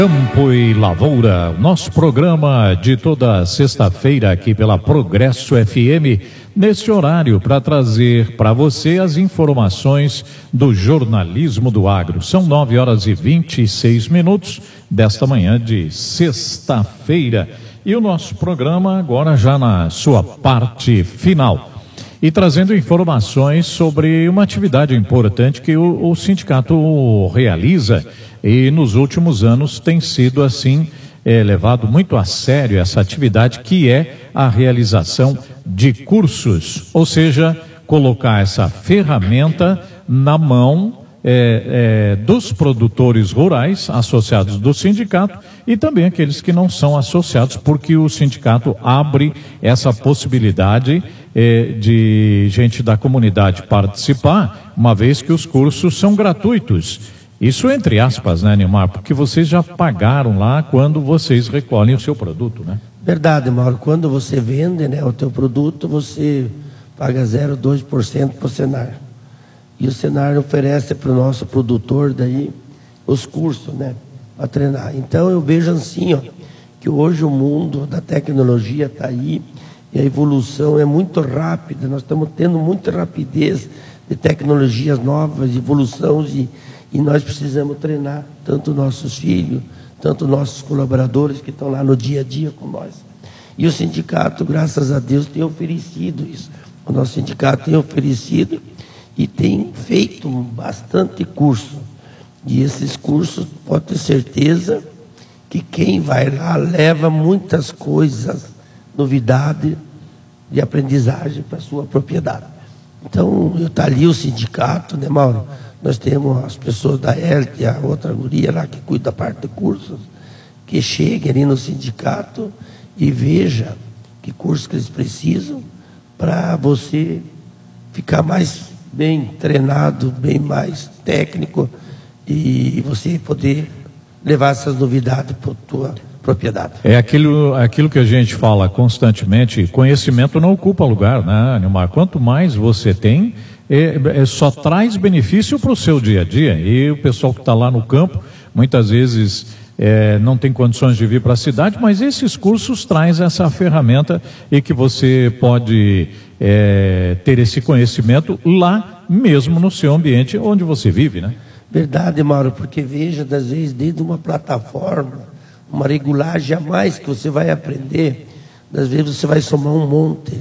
Campo e Lavoura, nosso programa de toda sexta-feira aqui pela Progresso FM, neste horário para trazer para você as informações do jornalismo do agro. São 9h26 desta manhã de sexta-feira e o nosso programa agora já na sua parte final. E trazendo informações sobre uma atividade importante que o sindicato realiza e nos últimos anos tem sido assim levado muito a sério essa atividade, que é a realização de cursos, ou seja, colocar essa ferramenta na mão dos produtores rurais associados do sindicato e também aqueles que não são associados, porque o sindicato abre essa possibilidade de gente da comunidade participar, uma vez que os cursos são gratuitos. Isso entre aspas, né, Nilmar? Porque vocês já pagaram lá quando vocês recolhem o seu produto, né? Verdade, Mauro. Quando você vende, né, o teu produto, você paga 0,2% para o Senar. E o Senar oferece para o nosso produtor daí os cursos, né, para treinar. Então eu vejo assim, ó, que hoje o mundo da tecnologia está aí e a evolução é muito rápida. Nós estamos tendo muita rapidez de tecnologias novas, evolução e nós precisamos treinar tanto nossos filhos, tanto nossos colaboradores que estão lá no dia a dia com nós. E o sindicato, graças a Deus, tem oferecido isso. O nosso sindicato tem oferecido e tem feito bastante curso. E esses cursos, pode ter certeza que quem vai lá leva muitas coisas, novidade de aprendizagem para a sua propriedade. Então, está ali o sindicato, né, Mauro? Nós temos as pessoas da ELT, a outra guria lá que cuida da parte de cursos, que cheguem ali no sindicato e veja que curso que eles precisam para você ficar mais bem treinado, bem mais técnico e você poder levar essas novidades para a tua propriedade. É aquilo que a gente fala constantemente, conhecimento não ocupa lugar, né, Nilmar? Quanto mais você tem, só traz benefício para o seu dia a dia. E o pessoal que está lá no campo, muitas vezes não tem condições de vir para a cidade, mas esses cursos trazem essa ferramenta e que você pode ter esse conhecimento lá mesmo no seu ambiente onde você vive, né? Verdade, Mauro, porque veja, às vezes, dentro de uma plataforma, uma regulagem a mais que você vai aprender, às vezes você vai somar um monte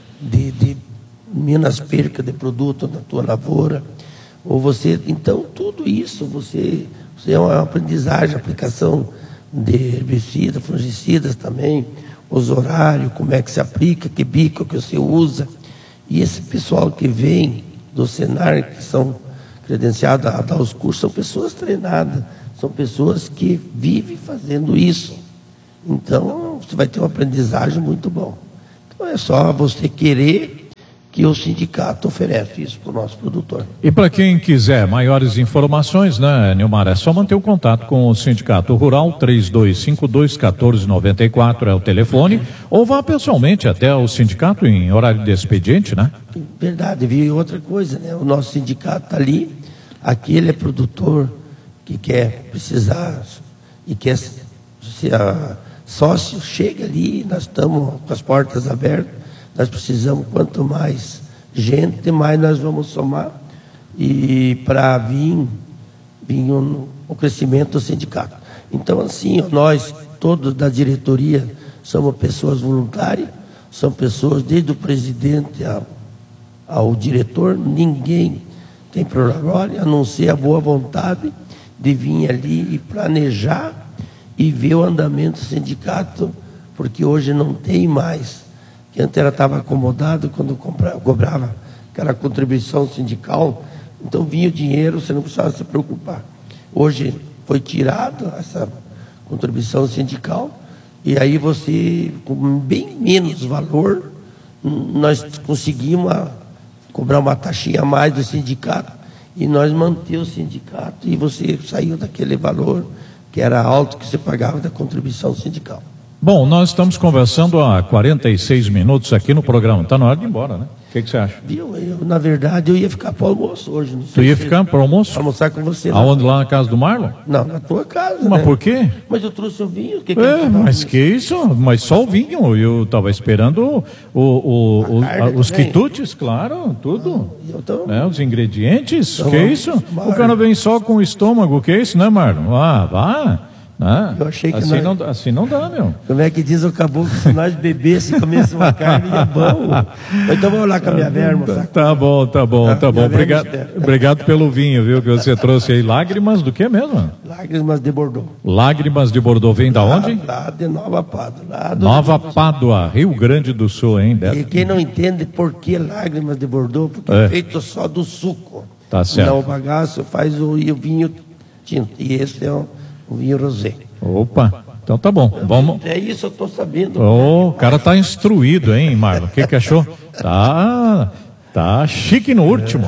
de menos perca de produto na tua lavoura, ou você, então tudo isso você é uma aprendizagem, aplicação de herbicidas, fungicidas também, os horários, como é que se aplica, que bico que você usa, e esse pessoal que vem do Senar, que são credenciados a dar os cursos, são pessoas treinadas, são pessoas que vivem fazendo isso. Então, você vai ter uma aprendizagem muito bom. Então, é só você querer que o sindicato oferece isso para o nosso produtor. E para quem quiser maiores informações, né, Nilmar, é só manter o contato com o Sindicato Rural, 3252-1494 é o telefone, ou vá pessoalmente até o sindicato em horário de expediente, né? Verdade, viu? E outra coisa, né? O nosso sindicato está ali, aquele é produtor que quer precisar e quer ser sócio, chega ali, nós estamos com as portas abertas, nós precisamos, quanto mais gente, mais nós vamos somar e para vir o crescimento do sindicato. Então, assim, nós todos da diretoria somos pessoas voluntárias, são pessoas desde o presidente ao diretor, ninguém tem problema, a não ser a boa vontade de vir ali e planejar e ver o andamento do sindicato, porque hoje não tem mais, que antes ela estava acomodado quando cobrava aquela contribuição sindical, então vinha o dinheiro, você não precisava se preocupar. Hoje foi tirado essa contribuição sindical e aí você, com bem menos valor, nós conseguimos cobrar uma taxinha a mais do sindicato e nós manter o sindicato e você saiu daquele valor que era alto que você pagava da contribuição sindical. Bom, nós estamos conversando há 46 minutos aqui no programa. Está na hora de ir embora, né? O que você acha? Viu? Na verdade, eu ia ficar para o almoço hoje. Não sei. Tu ia ficar para o almoço? Almoçar com você. Aonde? Lá na casa do Marlon? Não, na tua casa. Mas né? por quê? Mas eu trouxe o vinho. Que mas que isso? Mas só o vinho. Eu estava esperando os quitutes, claro, tudo. Os ingredientes. Então, que isso? Marlon. O cara vem só com o estômago. Que isso, né, Marlon? Vá. Eu achei que assim não dá, meu. Como é que diz o caboclo? Se nós bebêssemos e comêssemos uma carne, é bom. Então vamos lá com a minha verma. Tá bom. Obrigado pelo vinho, viu? Que você trouxe aí. Lágrimas do que mesmo? Lágrimas de Bordeaux. Lágrimas de Bordeaux. Vem da onde? Lá de Nova Pádua. Nova Pádua, Rio Grande do Sul, hein? E quem não entende por que lágrimas de Bordeaux, porque é feito só do suco. Tá certo. Então o bagaço faz o vinho tinto. E esse é o vinho rosé. Opa, então tá bom. Vamos. É isso, eu tô sabendo. O cara tá instruído, hein, Marlon? O que achou? Tá chique no último.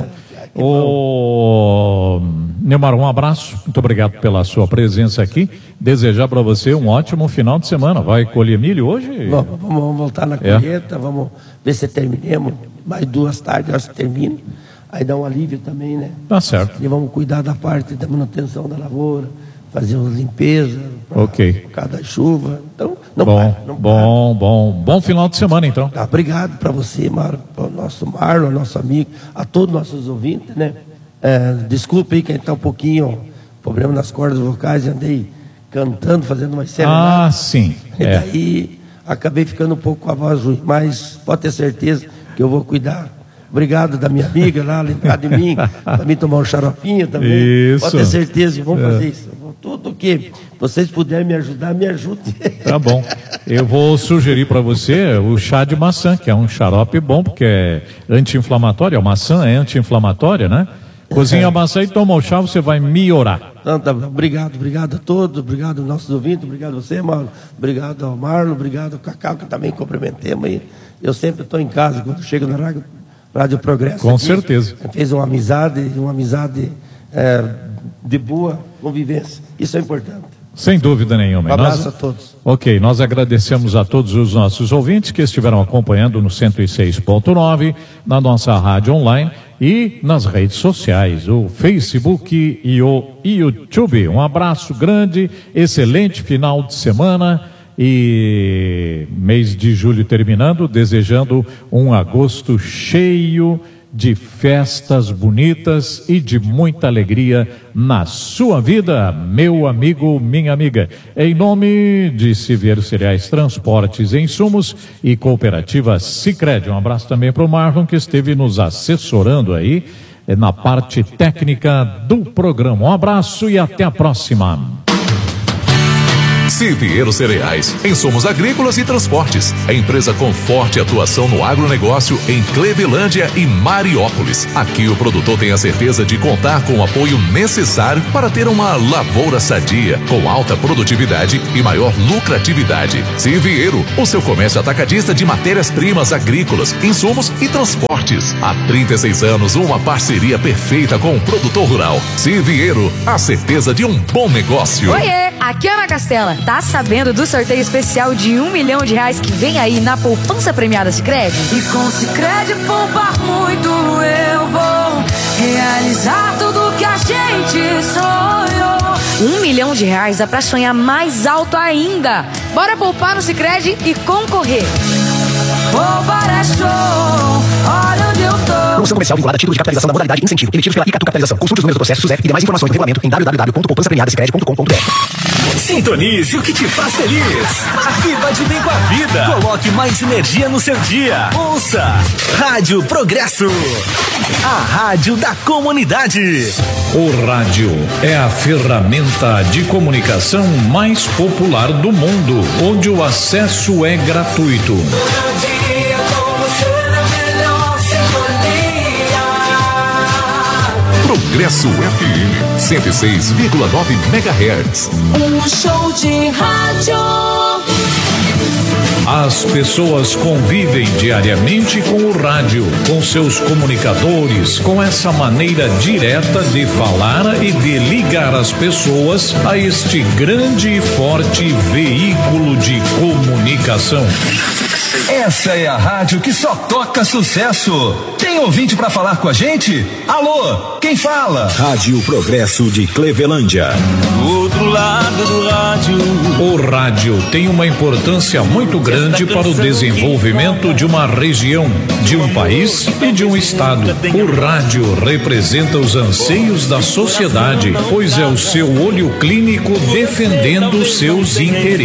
Neymar, um abraço. Muito obrigado pela sua presença aqui. Desejar para você um ótimo final de semana. Vai colher milho hoje? Vamos voltar na colheita. Vamos ver se terminemos. Mais 2 tardes, acho que termina. Aí dá um alívio também, né? Tá certo. E vamos cuidar da parte da manutenção da lavoura. Fazer uma limpeza por causa da chuva. Então, não bom final de semana, então. Tá, obrigado para você, Marlon, para o nosso Marlon, nosso amigo, a todos os nossos ouvintes, né? Desculpa aí quem está um pouquinho problema nas cordas vocais, andei cantando, fazendo uma série. Sim. E daí acabei ficando um pouco com a voz ruim, mas pode ter certeza que eu vou cuidar. Obrigado da minha amiga lá, lembrar de mim, para mim tomar um xaropinho também. Isso. Pode ter certeza que vamos fazer isso. Tudo que vocês puderem me ajudar, me ajudem. Tá bom. Eu vou sugerir para você o chá de maçã, que é um xarope bom, porque é anti-inflamatório. A maçã é anti-inflamatória, né? Cozinha a maçã e toma o chá, você vai melhorar. Então, tá, obrigado a todos, obrigado aos nossos ouvintes, obrigado a você, Marlon, obrigado ao Marlon, obrigado ao Cacau, que também cumprimentemos aí. Eu sempre estou em casa quando chego na Rádio Progresso. Com certeza. Fez uma amizade de boa convivência. Isso é importante. Sem dúvida nenhuma. Um abraço a todos. Ok, nós agradecemos a todos os nossos ouvintes que estiveram acompanhando no 106.9, na nossa rádio online e nas redes sociais, o Facebook e o YouTube. Um abraço grande, excelente final de semana e mês de julho terminando, desejando um agosto cheio de festas bonitas e de muita alegria na sua vida, meu amigo, minha amiga. Em nome de Sivero Cereais, Transportes e Insumos e Cooperativa Sicredi. Um abraço também para o Marlon, que esteve nos assessorando aí na parte técnica do programa. Um abraço e até a próxima. Sivero Cereais, insumos agrícolas e transportes. A empresa com forte atuação no agronegócio em Clevelândia e Mariópolis. Aqui o produtor tem a certeza de contar com o apoio necessário para ter uma lavoura sadia, com alta produtividade e maior lucratividade. Sivero, o seu comércio atacadista de matérias-primas agrícolas, insumos e transportes. Há 36 anos, uma parceria perfeita com o produtor rural. Sivero, a certeza de um bom negócio. Oiê, aqui é Ana Castela. Tá sabendo do sorteio especial de R$1 milhão que vem aí na poupança premiada Sicredi? E com Sicredi poupar muito eu vou realizar tudo que a gente sonhou. R$1 milhão dá pra sonhar mais alto ainda. Bora poupar no Sicredi e concorrer. Poupar é show, olha onde eu tô. Promoção comercial vinculada a títulos de capitalização da modalidade incentivo, emitidos pela Icatu Capitalização. Consulte os números do processo SUSEP e demais informações no regulamento em www.poupançapremiadasicredi.com.br. Sintonize o que te faz feliz. Viva de bem com a vida. Coloque mais energia no seu dia. Ouça Rádio Progresso, a rádio da comunidade. O rádio é a ferramenta de comunicação mais popular do mundo, onde o acesso é gratuito. Progresso FM 106,9 MHz. Um show de rádio. As pessoas convivem diariamente com o rádio, com seus comunicadores, com essa maneira direta de falar e de ligar as pessoas a este grande e forte veículo de comunicação. Essa é a rádio que só toca sucesso. Tem ouvinte pra falar com a gente? Alô, quem fala? Rádio Progresso de Clevelândia. Do outro lado do rádio. O rádio tem uma importância muito grande para o desenvolvimento de uma região, de um país e de um estado. O rádio representa os anseios da sociedade, pois é o seu olho clínico defendendo seus interesses.